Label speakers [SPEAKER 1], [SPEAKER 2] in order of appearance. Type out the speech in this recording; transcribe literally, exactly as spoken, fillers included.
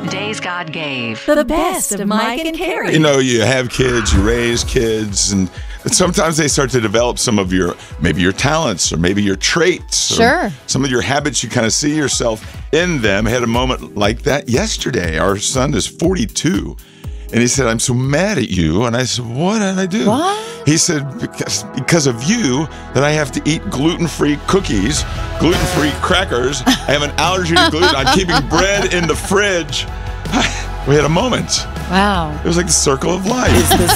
[SPEAKER 1] Days God Gave.
[SPEAKER 2] The best of Mike and Carrie.
[SPEAKER 3] You know, you have kids, you raise kids, and sometimes they start to develop some of your, maybe your talents or maybe your traits.
[SPEAKER 4] Sure.
[SPEAKER 3] Or some of your habits, you kind of see yourself in them. I had a moment like that yesterday. Our son is forty-two. And he said, I'm so mad at you. And I said, what did I do?
[SPEAKER 4] What?
[SPEAKER 3] He said, because, because of you, that I have to eat gluten-free cookies, gluten-free crackers. I have an allergy to gluten. I'm keeping bread in the fridge. We had a moment.
[SPEAKER 4] Wow.
[SPEAKER 3] It was like the circle of life.
[SPEAKER 2] It's the